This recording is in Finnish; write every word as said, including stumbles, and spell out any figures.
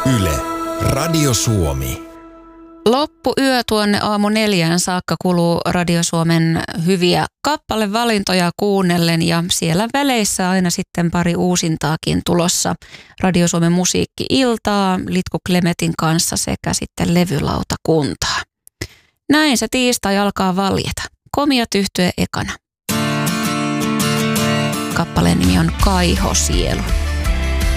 Yle, Radio Suomi. Loppuyö tuonne aamu neljään saakka kuluu Radio Suomen hyviä kappalevalintoja kuunnellen ja siellä väleissä aina sitten pari uusintaakin tulossa. Radio Suomen musiikki-iltaa Litku Klemetin kanssa sekä sitten levylautakuntaa. Näin se tiistai alkaa valjeta. Komiat Yhtye ekana. Kappaleen nimi on Kaihosielu.